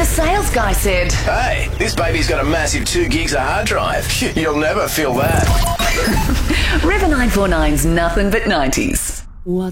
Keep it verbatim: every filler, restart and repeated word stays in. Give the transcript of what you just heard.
a sales guy said, Hey, this baby's got a massive two gigs of hard drive. You'll never feel that. River nine four nine's Nothing But nineties. What